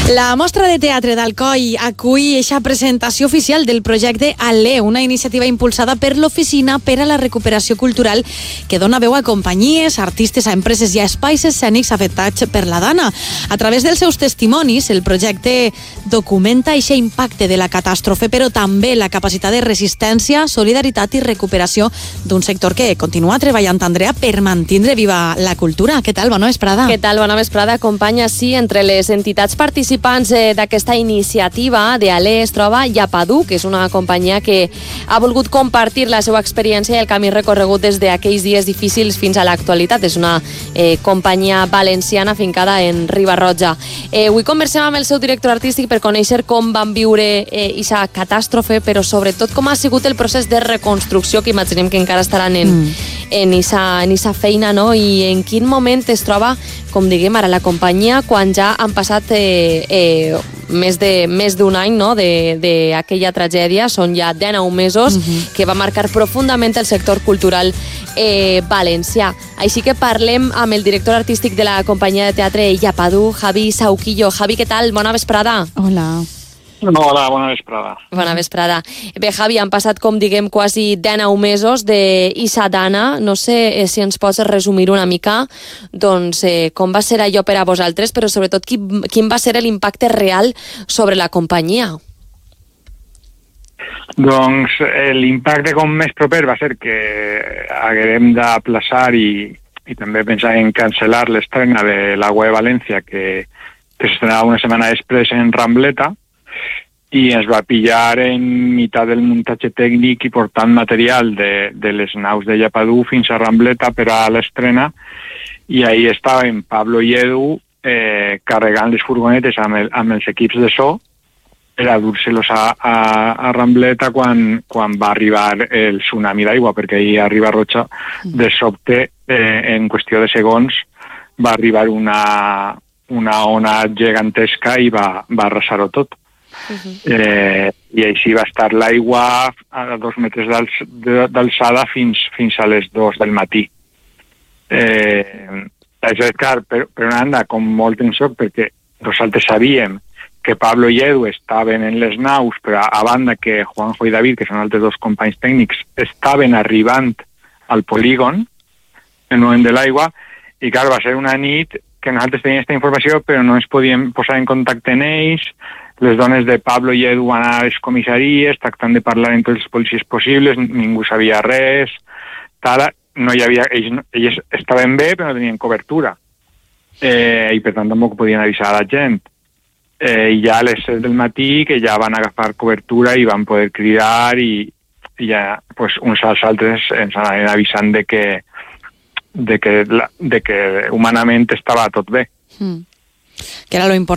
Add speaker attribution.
Speaker 1: La Mostra de Teatre d'Alcoi acull eixa presentació oficial del projecte ALE, una iniciativa impulsada per l'Oficina per a la Recuperació Cultural que dona veu a companyies, artistes, a empreses i a espais escènics afectats per la dana. A través dels seus testimonis, el projecte documenta eixe impacte de la catàstrofe, però també la capacitat de resistència, solidaritat i recuperació d'un sector que continua treballant, Andrea, per mantindre viva la cultura. Què tal? Bona vesprada.
Speaker 2: Què tal? Bona vesprada, companya. Sí, entre les entitats participants d'aquesta iniciativa d'ALE es troba Yapadu, que és una companyia que ha volgut compartir la seva experiència i el camí recorregut des d'aquells dies difícils fins a l'actualitat. És una companyia valenciana fincada en Riba-roja. Avui conversem amb el seu director artístic per conèixer com van viure aquesta catàstrofe, però sobretot com ha sigut el procés de reconstrucció, que imaginem que encara estaran en esa feina, no? I en quin moment es troba, com diguem ara, la companyia quan ja han passat més d'un any, no?, d'aquella tragèdia. Són ja 19 mesos que va marcar profundament el sector cultural valencià. Així que parlem amb el director artístic de la companyia de teatre Yapadu, Javi Sauquillo. Javi, què tal? Bona vesprada.
Speaker 1: Hola.
Speaker 3: Hola, bona vesprada.
Speaker 2: Bona vesprada. Bé, Javi, han passat, com diguem, quasi 19 mesos d'Issa Dana. No sé si ens pots resumir una mica doncs, com va ser allò per a vosaltres, però sobretot quin va ser l'impacte real sobre la companyia.
Speaker 3: Doncs l'impacte com més proper va ser que haguem d'aplaçar i també pensar en cancel·lar l'estrena de l'Agua de València, que s'estrenava una setmana després en Rambleta, i ens va pillar en meitat del muntatge tècnic i portant material de les naus de Yapadu fins a Rambleta per a l'estrena, i ahí estàvem Pablo i Edu carregant les furgonetes amb els equips de so per a dur-se-los a Rambleta quan va arribar el tsunami d'aigua, perquè ahir a Riba-roja de sobte, en qüestió de segons, va arribar una ona gegantesca i va arrasar-ho tot. I així va estar l'aigua a 2 metres d'alçada fins a les 2 del matí. Això és clar, per una banda, com molt en xoc, perquè nosaltres sabíem que Pablo i Edu estaven en les naus, però a banda que Juanjo i David, que són altres 2 companys tècnics, estaven arribant al polígon en el moment de l'aigua, i clar, va ser una nit que nosaltres teníem aquesta informació, però no ens podíem posar en contacte amb ells. Les dones de Pablo i Edu van a les comissaries tractant de parlar amb tots els policies possibles, ningú sabia res, no hi havia, ells estaven bé però no tenien cobertura, i per tant tampoc podien avisar a la gent. I ja a les 7 del matí que ja van agafar cobertura i van poder cridar, i ja pues, uns als altres ens anaven avisant de que humanament estava tot bé.
Speaker 1: Que era lo important.